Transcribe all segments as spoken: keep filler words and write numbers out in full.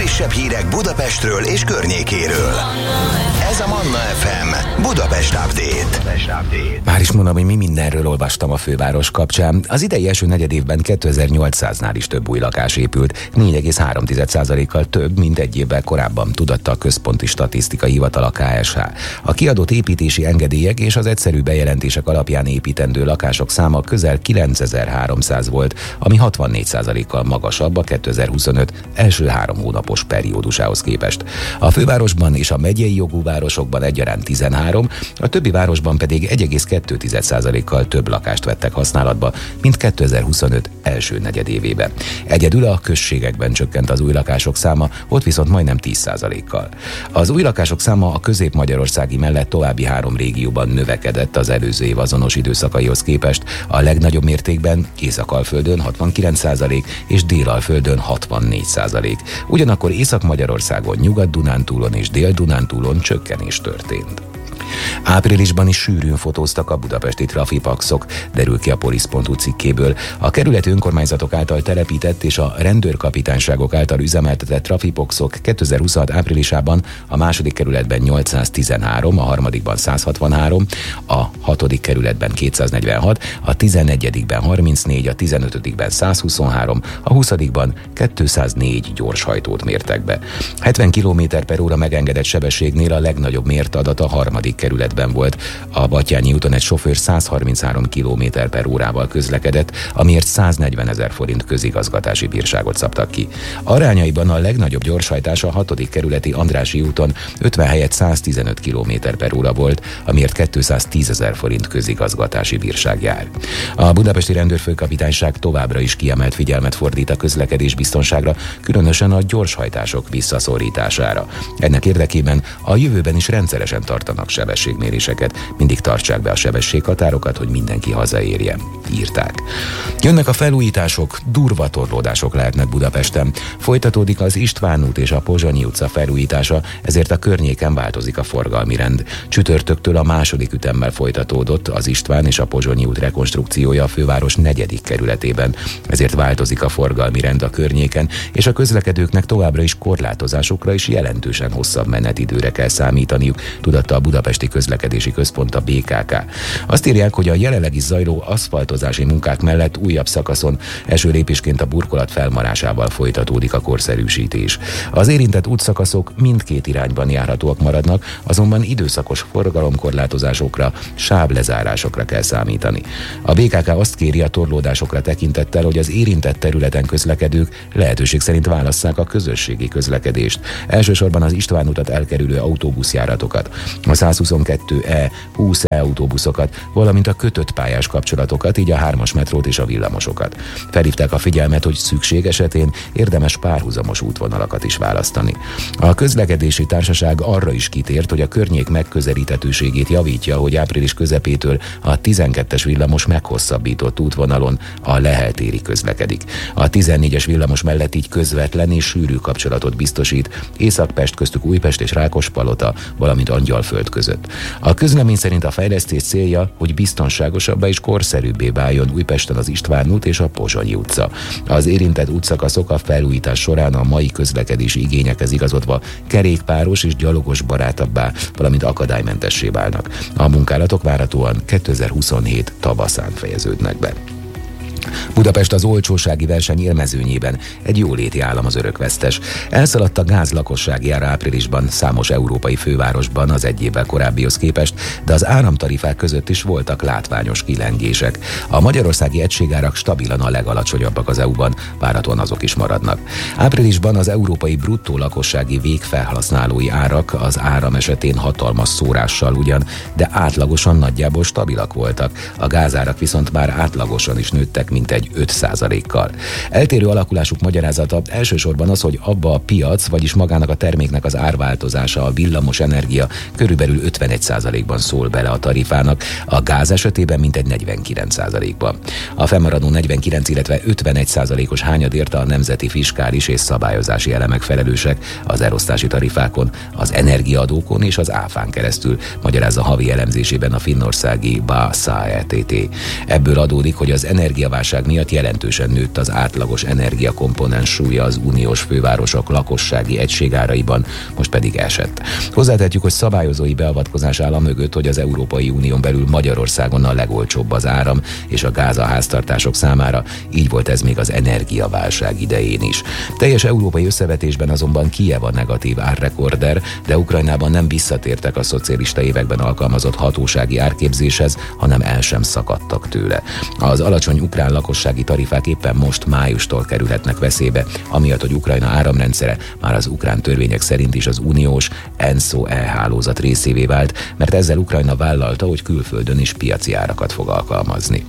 legfrissebb hírek Budapestről és környékéről. Ez a Manna ef em Budapest Update. Már is mondom, hogy mi mindenről olvastam a főváros kapcsán. Az idei első negyedévben kétezer-nyolcszáznál is több új lakás épült, négy egész három százalékkal több, mint egy évvel korábban, tudatta a Központi Statisztikai Hivatal, a ká es há. A kiadott építési engedélyek és az egyszerű bejelentések alapján építendő lakások száma közel kilencezer-háromszáz volt, ami hatvannégy százalékkal magasabb a kétezer-huszonöt első három hónapos periódusához képest. A fővárosban és a megyei jogú városokban egyaránt tizenhárom, a többi városban pedig egy egész kettő százalékkal több lakást vettek használatba, mint kétezer-huszonöt első negyedévében. Egyedül a községekben csökkent az új lakások száma, ott viszont majdnem tíz százalékkal. Az új lakások száma a közép-magyarországi mellett további három régióban növekedett az előző év azonos időszakaihoz képest, a legnagyobb mértékben Észak-Alföldön hatvankilenc százalék és Dél-Alföldön hatvannégy százalék. Ugyanakkor Észak-Magyarországon, Nyugat-Dunántúlon és Dél-Dunántúlon csökkenés történt. Áprilisban is sűrűn fotóztak a budapesti trafipaxok, derül ki a polisz pont hu cikkéből. A kerületi önkormányzatok által telepített és a rendőrkapitányságok által üzemeltetett trafipaxok kétezer-huszonhat áprilisában a második kerületben nyolcszáztizenhárom, a harmadikban száz hatvanhárom, a hatodik kerületben kétszáznegyvenhat, a tizennegyedikben harmincnégy, a tizenötödikben száz huszonhárom, a huszadikban kétszáznégy gyorshajtót mértek be. hetven kilométer per óra megengedett sebességnél a legnagyobb mért adat a harmadik kerületben volt. A Batthyány úton egy sofőr száz harminchárom kilométer per órával közlekedett, amiért száznegyvenezer forint közigazgatási bírságot szabtak ki. Arányaiban a legnagyobb gyorshajtás a hatodik kerületi Andrássy úton ötven helyett száztizenöt kilométer per óra volt, amiért kétszáztízezer forint közigazgatási bírság jár. A budapesti rendőrfőkapitányság továbbra is kiemelt figyelmet fordít a közlekedés biztonságra, különösen a gyorshajtások visszaszorítására. Ennek érdekében a jövőben is rendszeresen tartanak sebességméréseket, mindig tartsák be a sebességhatárokat, hogy mindenki hazaérjen, írták. Jönnek a felújítások, durva torlódások lehetnek Budapesten. Folytatódik az István út és a Pozsonyi utca felújítása, ezért a környéken változik a forgalmi rend. Csütörtöktől a második ütemmel folytatódott az István és a Pozsonyi út rekonstrukciója a főváros negyedik kerületében, ezért változik a forgalmi rend a környéken, és a közlekedőknek továbbra is korlátozásokra és jelentősen hosszabb menetidőre kell számítaniuk, tudatta a Budapesti Közlekedési Központ, a bé ká ká. Azt írják, hogy a jelenleg is zajló aszfaltozási munkák mellett újabb szakaszon első lépésként a burkolat felmarásával folytatódik a korszerűsítés. Az érintett útszakaszok mindkét irányban járhatóak maradnak, azonban időszakos forgalomkorlátozásokra, sávlezárásokra kell számítani. A bé ká ká azt kéri a torlódásokra tekintettel, hogy az érintett területen közlekedők lehetőség szerint válasszák a közösségi közlekedést. Elsősorban az István utat elkerülő autóbuszjáratokat, a százhuszonkettő E, húsz E autóbuszokat, valamint a kötött pályás kapcsolatokat, így a hármas metrót és a villamosokat. Felhívták a figyelmet, hogy szükség esetén érdemes párhuzamos útvonalakat is választani. A közlekedési társaság arra is kitért, hogy a környék megközelíthetőségét javítja, hogy április közepétől a tizenkettes villamos meghosszabbított útvonalon, a Lehel térig közlekedik. A tizennégyes villamos mellett így közvetlen és sűrű kapcsolatot biztosít Észak-Pest, köztük Újpest és Rákospalota, valamint Angyalföld között. A közlemény szerint a fejlesztés célja, hogy biztonságosabbá és korszerűbbé váljon Újpesten az István út és a Pozsonyi utca. Az érintett útszakaszok a felújítás során a mai közlekedési igényekhez igazodva kerékpáros és gyalogos barátabbá, valamint akadálymentessé válnak. A munkálatok várhatóan kétezer-huszonhét tavaszán fejeződnek be. Budapest az olcsósági verseny élmezőnyében egy jóléti állam az örökvesztes. Elszaladt a gáz lakossági ára áprilisban számos európai fővárosban az egy évvel korábbihoz képest, de az áramtarifák között is voltak látványos kilengések. A magyarországi egységárak stabilan a legalacsonyabbak az é u-ban, várhatóan azok is maradnak. Áprilisban az európai bruttó lakossági végfelhasználói árak az áram esetén hatalmas szórással ugyan, de átlagosan nagyjából stabilak voltak. A gázárak viszont már átlagosan is nőttek mintegy öt százalékkal. Eltérő alakulásuk magyarázata elsősorban az, hogy abba a piac, vagyis magának a terméknek az árváltozása, a villamos energia körülbelül ötvenegy százalékban szól bele a tarifának, a gáz esetében mintegy negyvenkilenc százalékban. A fennmaradó negyvenkilenc, illetve ötvenegy százalékos hányadért a nemzeti fiskális és szabályozási elemek felelősek az elosztási tarifákon, az energiaadókon és az áfán keresztül, magyarázza havi elemzésében a finnországi bé á es á é té té. Ebből adódik, hogy az energiaválság válság miatt jelentősen nőtt az átlagos energiakomponens súlya az uniós fővárosok lakossági egységáraiban, most pedig esett. Hozzátehetjük, hogy szabályozói beavatkozás áll a mögött, hogy az Európai Unión belül Magyarországon a legolcsóbb az áram és a gáz a háztartások számára, így volt ez még az energiaválság idején is. Teljes európai összevetésben azonban Kijev a negatív árrekorder, de Ukrajnában nem visszatértek a szocialista években alkalmazott hatósági árképzéshez, hanem el sem szakadtak tőle. Az alacsony ukrán lakossági tarifák éppen most májustól kerülhetnek veszélybe, amiatt, hogy Ukrajna áramrendszere már az ukrán törvények szerint is az uniós ENSZO e-hálózat részévé vált, mert ezzel Ukrajna vállalta, hogy külföldön is piaci árakat fog alkalmazni.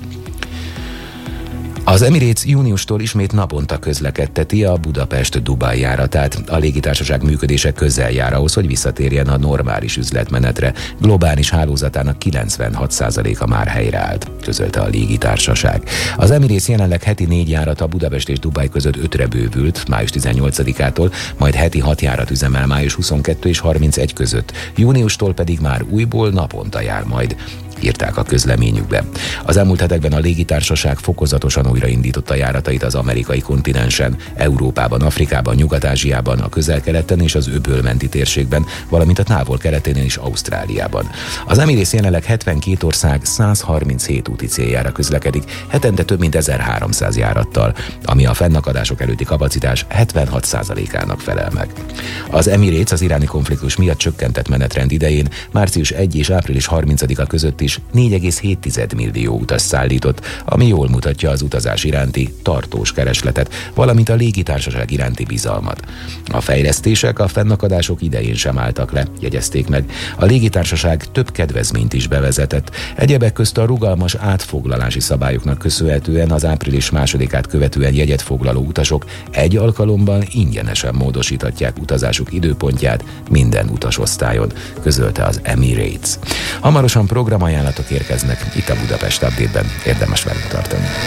Az Emirates júniustól ismét naponta közlekedteti a Budapest-Dubaj járatát. A légitársaság működése közel jár ahhoz, hogy visszatérjen a normális üzletmenetre. Globális hálózatának kilencvenhat százaléka már helyreállt, közölte a légitársaság. Az Emirates jelenleg heti négy járata Budapest és Dubaj között ötre bővült május tizennyolcadikától, majd heti hat járat üzemel május huszonkettő és harmincegy között. Júniustól pedig már újból naponta jár majd, írták a közleményükbe. Az elmúlt hetekben a légitársaság fokozatosan újraindította járatait az amerikai kontinensen, Európában, Afrikában, Nyugat-Ázsiában, a Közel-Keleten és az öbölmenti térségben, valamint a távol-keletén és Ausztráliában. Az Emirates jelenleg hetvenkét ország százharminchét úti céljára közlekedik, hetente több mint ezerháromszáz járattal, ami a fennakadások előtti kapacitás hetvenhat százalékának felel meg. Az Emirates az iráni konfliktus miatt csökkentett menetrend idején március elseje és április harmincadika között is négy egész hét millió utas szállított, ami jól mutatja az utazás iránti tartós keresletet, valamint a légitársaság iránti bizalmat. A fejlesztések a fennakadások idején sem álltak le, jegyezték meg. A légitársaság több kedvezményt is bevezetett. Egyebek közt a rugalmas átfoglalási szabályoknak köszönhetően az április másodikát követően jegyet foglaló utasok egy alkalommal ingyenesen módosíthatják utazásuk időpontját minden utasosztályon, közölte az Emirates. Hamarosan programajánlatok érkeznek itt a Budapest Update-ben, érdemes velünk tartani.